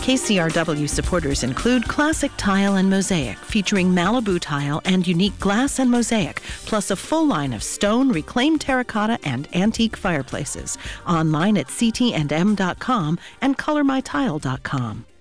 KCRW supporters include Classic Tile and Mosaic, featuring Malibu tile and unique glass and mosaic, plus a full line of stone, reclaimed terracotta, and antique fireplaces. Online at ctandm.com and colormytile.com.